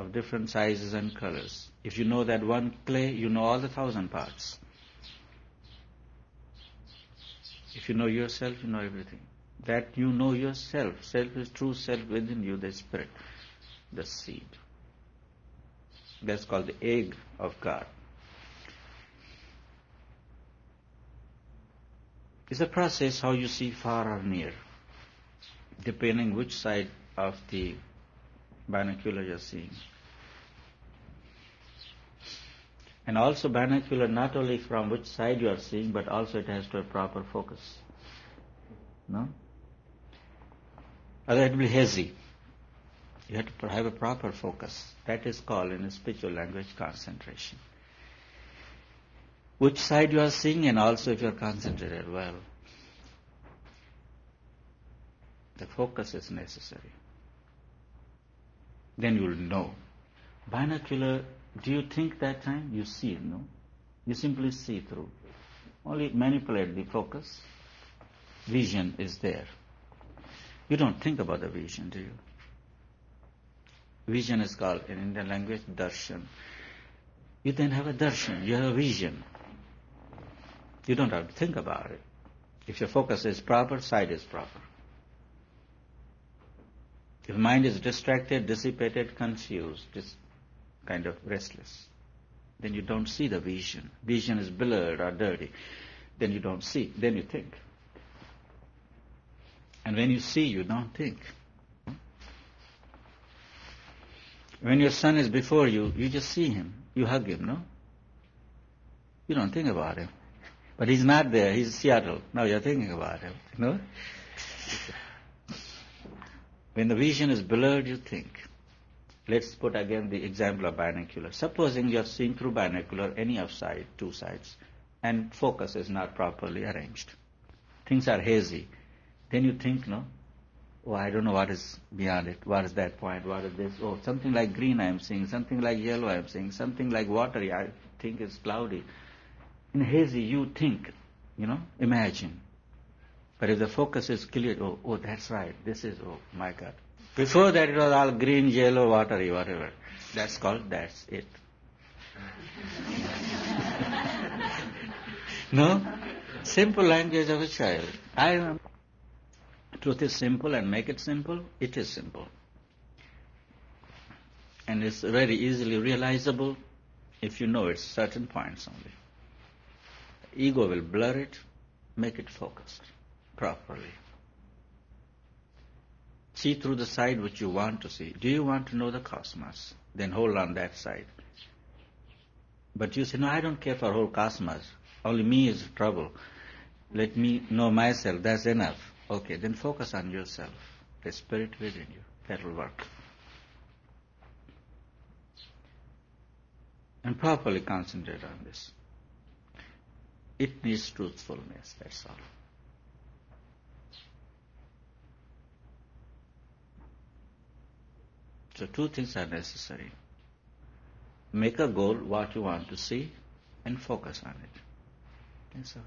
of different sizes and colors. If you know that one clay, you know all the 1,000 parts. If you know yourself, you know everything. That you know yourself. Self is true self within you, the spirit, the seed. That's called the egg of God. It's a process how you see far or near, depending which side of the binocular you're seeing. And also binocular, not only from which side you are seeing, but also it has to have proper focus. No? Otherwise it will be hazy. You have to have a proper focus. That is called in spiritual language concentration. Which side you are seeing, and also if you are concentrated well. The focus is necessary. Then you will know. Binocular, do you think that time? You see, no? You simply see through. Only manipulate the focus. Vision is there. You don't think about the vision, do you? Vision is called in Indian language darshan. You then have a darshan, you have a vision. You don't have to think about it. If your focus is proper, sight is proper. If mind is distracted, dissipated, confused, just kind of restless, then you don't see the vision. Vision is blurred or dirty. Then you don't see. Then you think. And when you see, you don't think. When your son is before you, you just see him. You hug him, no? You don't think about him. But he's not there. He's in Seattle. Now you're thinking about him, no? When the vision is blurred, you think. Let's put again the example of binocular. Supposing you're seeing through binocular any of side, two sides, and focus is not properly arranged. Things are hazy. Then you think, no? Oh, I don't know what is beyond it. What is that point? What is this? Oh, something like green I am seeing. Something like yellow I am seeing. Something like watery I think is cloudy. In hazy, you think, imagine. But if the focus is clear, oh, that's right. This is, oh my God. Before that, it was all green, yellow, watery, whatever. That's it. No? Simple language of a child. Truth is simple, and make it simple. It is simple. And it's very easily realizable if you know it's certain points only. Ego will blur it, make it focused properly. See through the side which you want to see. Do you want to know the cosmos? Then hold on that side. But you say, no, I don't care for whole cosmos. Only me is trouble. Let me know myself. That's enough. Okay, then focus on yourself, the spirit within you. That will work. And properly concentrate on this. It needs truthfulness, that's all. So two things are necessary. Make a goal, what you want to see, and focus on it. That's all.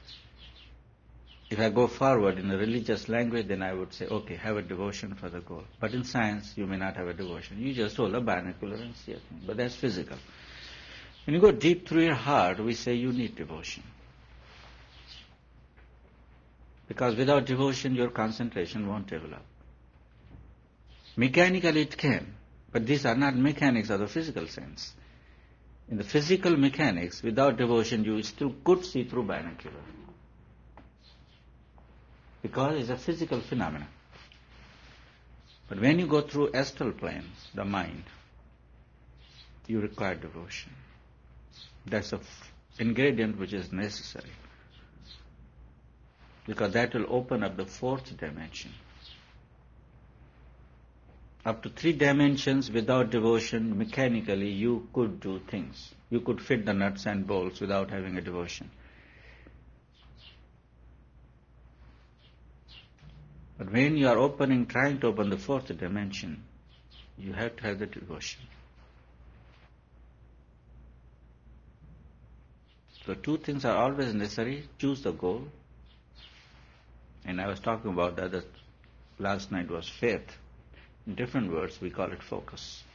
If I go forward in a religious language, then I would say, okay, have a devotion for the goal. But in science, you may not have a devotion. You just hold a binocular and see a thing. But that's physical. When you go deep through your heart, we say you need devotion. Because without devotion, your concentration won't develop. Mechanically it can, but these are not mechanics of the physical sense. In the physical mechanics, without devotion, you still could see through binocular. Because it's a physical phenomenon. But when you go through astral planes, the mind, you require devotion. That's an ingredient which is necessary. Because that will open up the fourth dimension. Up to 3 dimensions without devotion, mechanically you could do things. You could fit the nuts and bolts without having a devotion. But when you are trying to open the 4th dimension, you have to have the devotion. So 2 things are always necessary. Choose the goal. And I was talking about that last night was faith. In different words, we call it focus.